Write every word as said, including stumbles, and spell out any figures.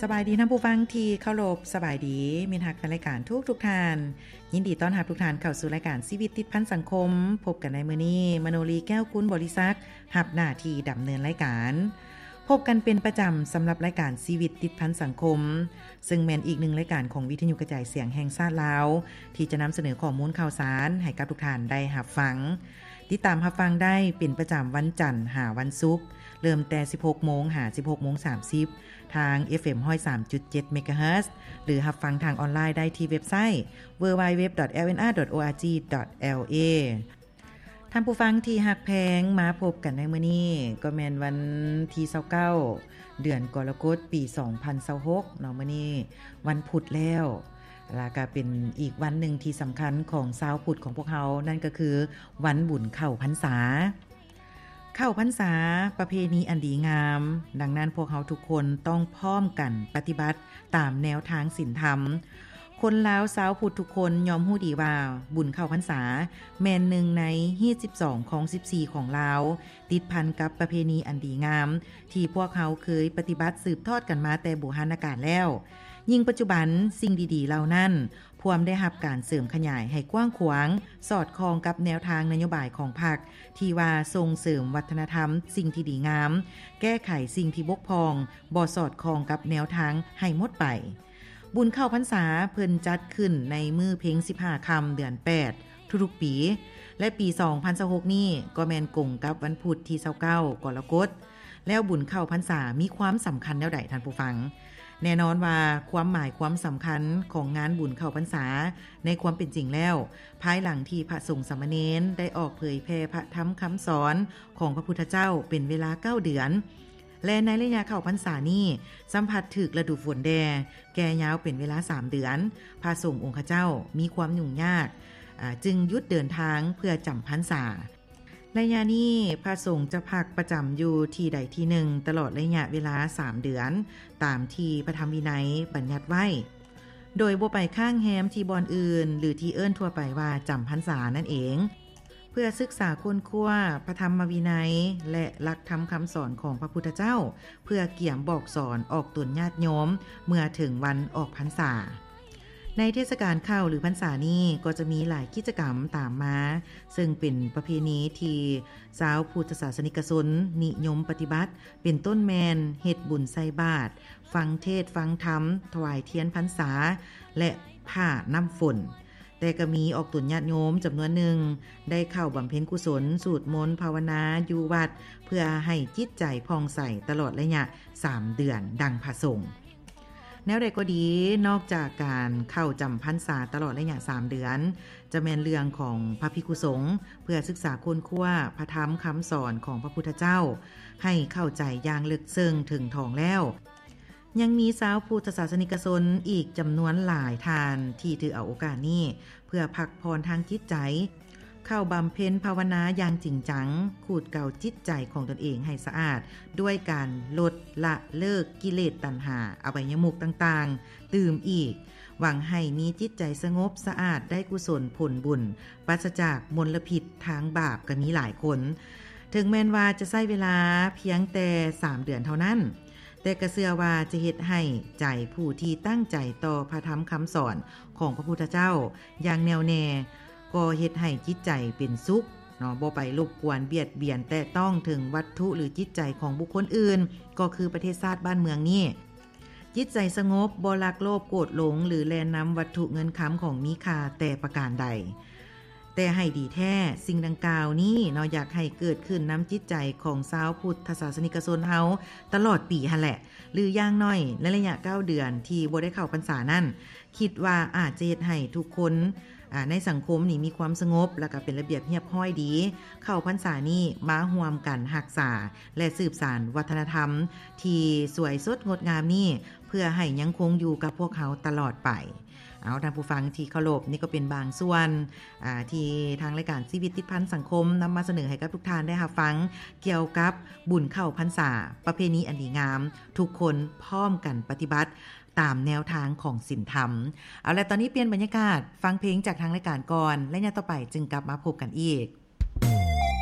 สบายดีท่านผู้ฟังที่เคารพสบายดีมิตรฮักแฟนรายการทุกทุกท่านยินดีต้อนรับทุกท่านเข้าสู่รายการชีวิตติดพันสังคมพบกันในมื้อนี้มโนรีแก้วกุลบริษัทรับหน้าที่ดำเนินรายการพบกันเป็นประจำสำหรับรายการชีวิตติดพันสังคมซึ่งแม่นอีกหนึ่งรายการของวิทยุกระจายเสียงแห่งชาติลาวที่จะนำเสนอข้อมูลข่าวสารให้กับทุกท่านได้รับฟังติดตามรับฟังได้เป็นประจำวันจันทร์หาวันศุกร์เริ่มแต่ สิบหกโมง หา สิบหกโมงสามสิบ ทาง เอฟ เอ็ม หนึ่งศูนย์สามจุดเจ็ด เมกะเฮิรตซ์ หรือรับฟังทางออนไลน์ได้ที่เว็บไซต์ ดับเบิลยู ดับเบิลยู ดับเบิลยู ดอท แอล เอ็น อาร์ ดอท โอ อาร์ จี ดอท แอล เอ ท่านผู้ฟังที่ฮักแพงมาพบกันในมื้อนี้ก็แม่นวันที่ยี่สิบเก้าเดือนกรกฎาคมปีสองพันยี่สิบหกเนาะมื้อนี้วันพุธแล้วแล้วก็เป็นอีกวันหนึ่งที่สำคัญของชาวพุทธของพวกเรานั่นก็คือวันบุญเข้าพรรษาเข้าพรรษาประเพณีอันดีงามดังนั้นพวกเราทุกคนต้องพร้อมกันปฏิบัติตามแนวทางศีลธรรมคนลาวชาวพุทธทุกคนยอมรู้ดีว่าบุญเข้าพรรษาแม่นหนึ่งในยี่สิบสองของสิบสี่ของลาวติดพันกับประเพณีอันดีงามที่พวกเขาเคยปฏิบัติสืบทอดกันมาแต่โบราณกาลแล้วยิ่งปัจจุบันสิ่งดีๆเหล่านั้นพวมได้รับการเสริมขยายให้กว้างขวางสอดคล้องกับแนวทางนโยบายของพรรคที่ว่าส่งเสริมวัฒนธรรมสิ่งที่ดีงามแก้ไขสิ่งที่บกพร่องบ่สอดคล้องกับแนวทางให้หมดไปบุญเข้าพรรษาเพิ่นจัดขึ้นในมื้อเพ็งสิบห้าค่ำเดือนแปดทุกๆปีและปีสองพันยี่สิบหกนี้ก็แม่นกงกับวันพุธที่ยี่สิบเก้ากรกฎาคมแล้วบุญเข้าพรรษามีความสำคัญแนวใดท่านผู้ฟังแน่นอนว่าความหมายความสำคัญของงานบุญเข้าพรรษาในความเป็นจริงแล้วภายหลังที่พระสงฆ์สามเณรได้ออกเผยแพร่พระธรรมคำสอนของพระพุทธเจ้าเป็นเวลาเก้าเดือนและในระยะเข้าพรรษานี้สัมผัสถึกฤดูฝนแดแก่ยาวเป็นเวลาสามเดือนพระสงฆ์องค์เจ้ามีความยุ่งยากจึงหยุดเดินทางเพื่อจำพรรษาระยะนี้พระสงฆ์จะพักประจำอยู่ที่ใดที่หนึ่งตลอดระยะเวลาสามเดือนตามที่พระธรรมวินัยบัญญัติไว้โดยบ่ไปข้างแฮมที่บอนอื่นหรือที่เอิ้นทั่วไปว่าจำพรรษานั่นเองเพื่อศึกษาค้นคว้าพระธรรมวินัยและหลักธรรมคำสอนของพระพุทธเจ้าเพื่อเกี่ยมบอกสอนออกตนญาติโยมเมื่อถึงวันออกพรรษาในเทศกาลเข้าหรือพรรษานี้ก็จะมีหลายกิจกรรมตามมาซึ่งเป็นประเพณีที่ชาวพุทธศาสนิกชนนิยมปฏิบัติเป็นต้นแมนเฮ็ดบุญใส่บาตรฟังเทศฟังธรรมถวายเทียนพรรษาและผ้าน้ำฝนแต่ก็มีออกตุนญาติโยมจำนวนหนึ่งได้เข้าบำเพ็ญกุศลสวดมนต์ภาวนาอยู่วัดเพื่อให้จิตใจผ่องใสตลอดระยะสามเดือนดังพระสงฆ์แนวใดก็ดีนอกจากการเข้าจำพรรษาตลอดระยะสามเดือนจะแม่นเรื่องของพระภิกษุสงฆ์เพื่อศึกษาค้นคว้าพระธรรมคำสอนของพระพุทธเจ้าให้เข้าใจอย่างลึกซึ้งถึงทองแล้วยังมีชาวพุทธศาสนิกชนอีกจำนวนหลายทานที่ถือเอาโอกาสนี้เพื่อพักผ่อนทางจิตใจเข้าบำเพ็ญภาวนาอย่างจริงจังขูดเกลาจิตใจของตนเองให้สะอาดด้วยการลดละเลิกกิเลสตัณหาอบายมุขต่างๆตื่มอีกหวังให้มีจิตใจสงบสะอาดได้กุศลผลบุญปราศจากมลพิษทางบาปก็มีหลายคนถึงแม้นว่าจะใช้เวลาเพียงแต่สามเดือนเท่านั้นแต่กระเชื่อว่าจะเฮ็ดให้ใจผู้ที่ตั้งใจต่อพระธรรมคำสอนของพระพุทธเจ้าอย่างแน่วแน่ก็เฮ็ดให้จิตใจเป็นสุขเนาะบ่ไปรบกวนเบียดเบียนแต่ต้องถึงวัตถุหรือจิตใจของบุคคลอื่นก็คือประเทศชาติบ้านเมืองนี้จิตใจสงบบ่ลักโลภโกรธหลงหรือแลนำวัตถุเงินค้ำของมีค่าแต่ประการใดแต่ให้ดีแท้สิ่งดังกล่าวนี้เนาะอยากให้เกิดขึ้นน้ำจิตใจของชาวพุทธศาสนิกชนเฮาตลอดปีหั่นแหละหรืออย่างน้อยในระยะเก้าเดือนที่บ่ได้เข้าพรรษานั้นคิดว่าอาจจะเฮ็ดให้ทุกคนในสังคมนี่มีความสงบและก็เป็นระเบียบเรียบร้อยดีเข้าพรรษานี้มาร่วมกันรักษาและสืบสานวัฒนธรรมที่สวยสดงดงามนี้เพื่อให้ยังคงอยู่กับพวกเขาตลอดไปเอาท่านผู้ฟังที่เคารพนี่ก็เป็นบางส่วนที่ทางรายการชีวิตติดพันสังคมนำมาเสนอให้กับทุกท่านได้รับฟังเกี่ยวกับบุญเข้าพรรษาประเพณีอันดีงามทุกคนพร้อมกันปฏิบัติตามแนวทางของศีลธรรมเอาละตอนนี้เปลี่ยนบรรยากาศฟังเพลงจากทางรายการก่อนและเนี่ยต่อไปจึงกลับมาพบกันอีก